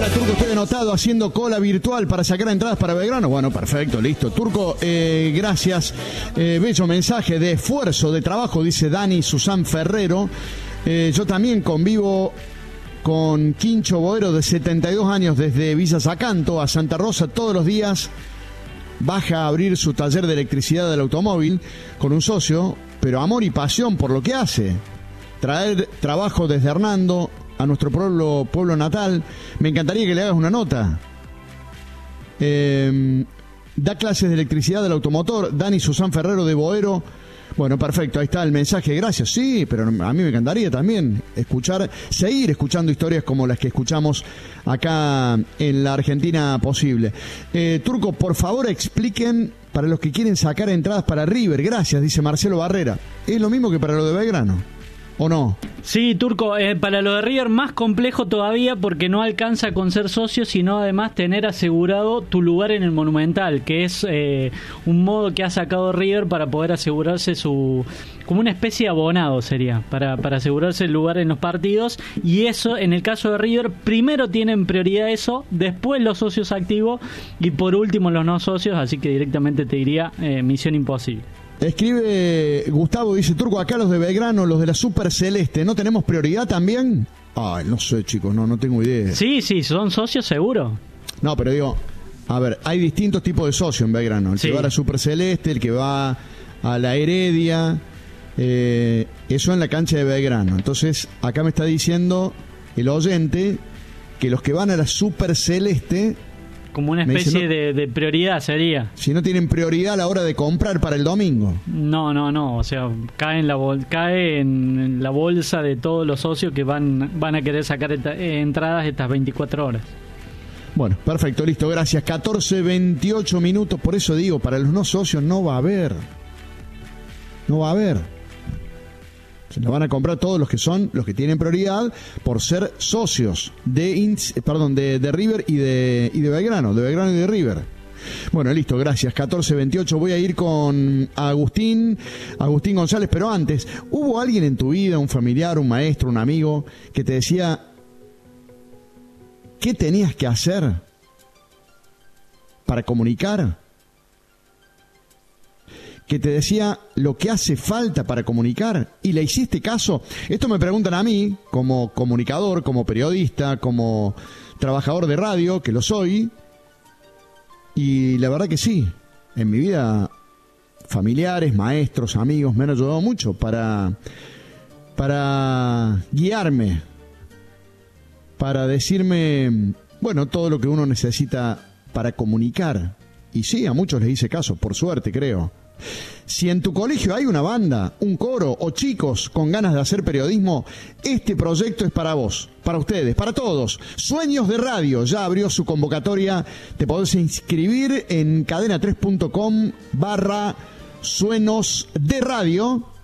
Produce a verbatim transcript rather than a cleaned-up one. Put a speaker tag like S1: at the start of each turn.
S1: Hola, Turco, estoy anotado haciendo cola virtual para sacar entradas para Belgrano. Bueno, perfecto, listo. Turco, eh, gracias. Eh, bello mensaje de esfuerzo, de trabajo, dice Dani Susan Ferrero. Eh, yo también convivo con Quincho Boero, de setenta y dos años, desde Villa Zacanto a Santa Rosa todos los días. Baja a abrir su taller de electricidad del automóvil con un socio, pero amor y pasión por lo que hace. Traer trabajo desde Hernando a nuestro pueblo, pueblo natal. Me encantaría que le hagas una nota. Eh, da clases de electricidad del automotor, Dani Susan Ferrero de Boero. Bueno, perfecto, ahí está el mensaje, gracias. Sí, pero a mí me encantaría también escuchar, seguir escuchando historias como las que escuchamos acá en la Argentina Posible. Eh, Turco, por favor expliquen para los que quieren sacar entradas para River. Gracias, dice Marcelo Barrera. ¿Es lo mismo que para lo de Belgrano, o no?
S2: Sí, Turco, eh, para lo de River más complejo todavía, porque no alcanza con ser socio, sino además tener asegurado tu lugar en el Monumental, que es eh, un modo que ha sacado River para poder asegurarse su... como una especie de abonado sería, para, para asegurarse el lugar en los partidos. Y eso, en el caso de River, primero tienen prioridad eso, después los socios activos y por último los no socios, así que directamente te diría eh, misión imposible.
S1: Escribe Gustavo, dice Turco, acá los de Belgrano, los de la Super Celeste, ¿no tenemos prioridad también? Ay, no sé, chicos, no, no tengo idea.
S2: Sí, sí, son socios seguro.
S1: No, pero digo, a ver, hay distintos tipos de socios en Belgrano. El sí. que va a la Super Celeste, el que va a la Heredia, eh, eso en la cancha de Belgrano. Entonces, acá me está diciendo el oyente que los que van a la Super Celeste...
S2: Como una especie dice, no, de, de prioridad sería.
S1: Si no tienen prioridad a la hora de comprar para el domingo.
S2: No, no, no. O sea, cae en la, bol- cae en la bolsa de todos los socios que van, van a querer sacar esta, eh, entradas estas veinticuatro horas.
S1: Bueno, perfecto, listo, gracias. catorce veintiocho minutos. Por eso digo, para los no socios no va a haber. No va a haber. Se la van a comprar todos los que son, los que tienen prioridad por ser socios de Ins, perdón, de, de River y de, y de Belgrano, de Belgrano y de River. Bueno, listo, gracias. catorce veintiocho, voy a ir con Agustín, Agustín González, pero antes, ¿hubo alguien en tu vida, un familiar, un maestro, un amigo, que te decía qué tenías que hacer para comunicar? Que te decía lo que hace falta para comunicar y le hiciste caso. Esto me preguntan a mí, como comunicador, como periodista, como trabajador de radio, que lo soy, y la verdad que sí, en mi vida familiares, maestros, amigos me han ayudado mucho para, para guiarme, para decirme, bueno, todo lo que uno necesita para comunicar. Y sí, a muchos les hice caso, por suerte, creo. Si en tu colegio hay una banda, un coro o chicos con ganas de hacer periodismo, este proyecto es para vos, para ustedes, para todos. Sueños de Radio ya abrió su convocatoria. Te podés inscribir en cadena tres punto com barra suenos de radio.